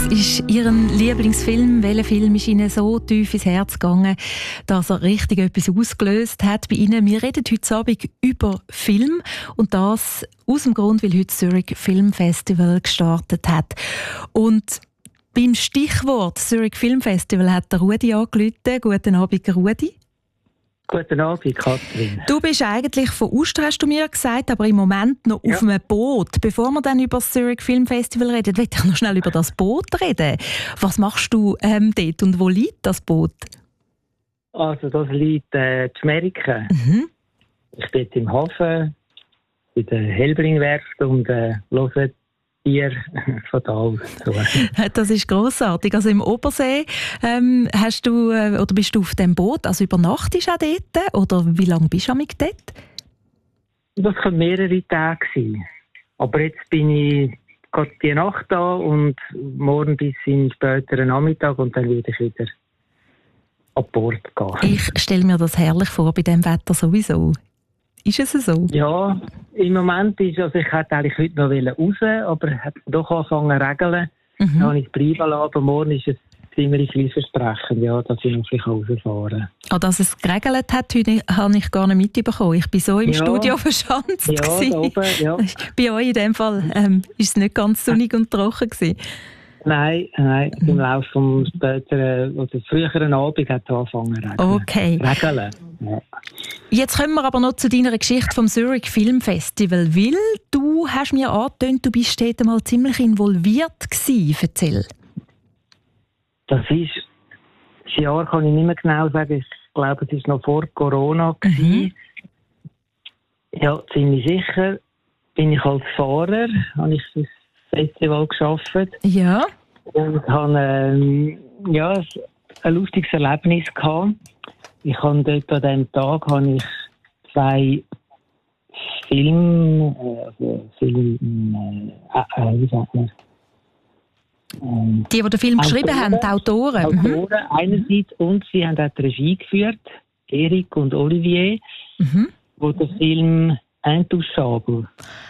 Ist Ihren Lieblingsfilm, welcher Film ist Ihnen so tief ins Herz gegangen, dass er richtig etwas ausgelöst hat bei Ihnen? Wir reden heute Abend über Film und das aus dem Grund, weil heute das Zurich Film Festival gestartet hat. Und beim Stichwort Zurich Film Festival hat der Rudi angerufen. Guten Abend, Rudi. Guten Abend, Katrin. Du bist eigentlich von Uster, hast du mir gesagt, aber im Moment noch auf einem Boot. Bevor wir dann über das Zurich Film Festival reden, will ich noch schnell über das Boot reden. Was machst du dort und wo liegt das Boot? Also das liegt in Schmeriken. Ich bin im Hafen, bei der Helbring-Werft und höre Bier von da aus. Das ist grossartig. Also im Obersee hast du, oder bist du auf dem Boot, also übernachtest du auch dort? Oder wie lange bist du dort? Das können mehrere Tage sein. Aber jetzt bin ich gerade die Nacht da und morgen bis in späteren Nachmittag und dann werde ich wieder an Bord gehen. Ich stelle mir das herrlich vor, bei diesem Wetter sowieso. Ist es so? Ja, im Moment ist, also ich hätte eigentlich heute noch raus, aber es hat doch angefangen zu regeln. Dann habe ich es bleiben lassen, aber morgen ist es ziemlich vielversprechend, ja, dass ich noch rausfahren kann. Dass es geregelt hat, heute habe ich gar nicht mitbekommen. Ich war so im Studio verschanzt. Ja, da oben, ja. Bei euch in dem Fall ist es nicht ganz sonnig und trocken gewesen. Nein, im Laufe vom späteren oder früheren Abend hat es angefangen zu regnen. Okay. Regeln. Ja. Jetzt kommen wir aber noch zu deiner Geschichte vom Zurich Film Festival, weil du hast mir angetönt, du bist dort mal ziemlich involviert gewesen. Erzähl. Das Jahr kann ich nicht mehr genau sagen. Ich glaube, es war noch vor Corona. Ja, ziemlich sicher. Bin ich als Fahrer, habe ich das Festival gearbeitet. Ja. Und habe ein lustiges Erlebnis gehabt. Ich habe dort an diesem Tag zwei Filme, wie sagt man? Die den Film geschrieben haben, die Autoren. Autoren einerseits, und sie haben auch die Regie geführt, Eric und Olivier, wo der Film «Intouchable»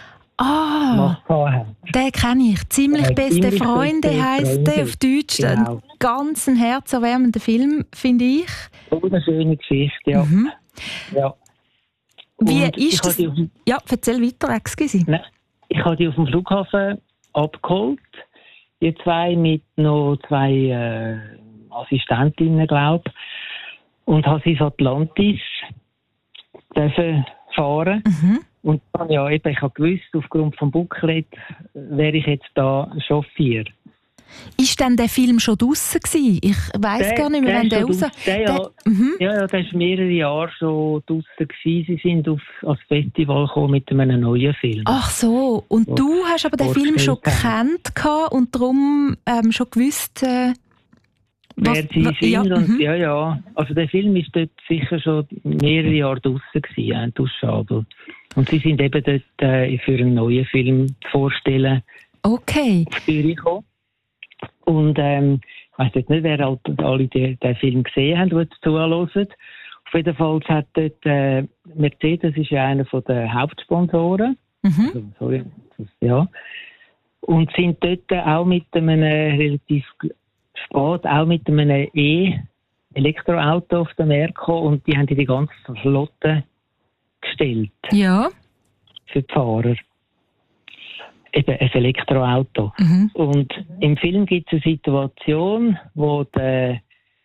den kenne ich. «Ziemlich beste Freunde» heisst der auf Deutsch. Genau. Ein ganz herzerwärmender Film, finde ich. Eine schöne Geschichte, ja. Ja. Wie ist das? Ja, erzähl weiter, excuse. Ich habe die auf dem Flughafen abgeholt. Die zwei mit noch zwei Assistentinnen, glaube ich. Und habe sie ins Atlantis dürfen fahren. Und dann, ich habe gewusst, aufgrund vom Booklet wäre ich jetzt da Chauffeur. Ist denn der Film schon draussen gewesen? Ich weiss gar nicht mehr, wann der raus... Ja, der war mehrere Jahre schon draussen gewesen. Sie sind ans Festival gekommen mit einem neuen Film. Ach so, und du hast aber den Film schon gekannt und darum schon gewusst... wer sie sind. Ja. Also der Film war dort sicher schon mehrere Jahre draussen gewesen, «Intouchable». Und sie sind eben dort für einen neuen Film zu vorstellen. Okay. Auf Zürich gekommen. Und ich weiss jetzt nicht, wer alle den Film gesehen haben, die zuhören. Auf jeden Fall hat dort Mercedes ist ja einer der Hauptsponsoren. Also, sorry. Ja. Und sind dort auch mit einem relativ spät auch mit einem Elektroauto auf den Markt gekommen und die haben die ganze Flotte gestellt. Ja. Für die Fahrer. Eben ein Elektroauto. Und im Film gibt es eine Situation, wo der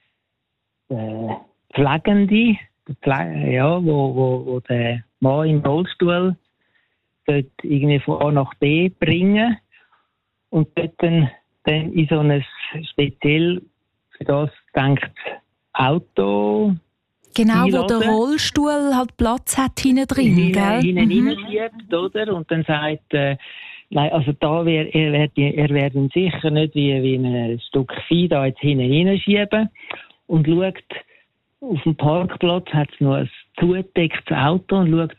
Pflegende, wo der Mann im Rollstuhl dort irgendwie von A nach B bringen und dort dann in so ein speziell für das gedacht Auto. Genau, wo der Rollstuhl halt Platz hat hinten drin, gell? Hinten reinschiebt, oder? Und dann sagt, nein, also da er wird sicher nicht wie ein Stück Vieh da jetzt hinten reinschieben. Und schaut, auf dem Parkplatz hat es noch ein zugedecktes Auto und schaut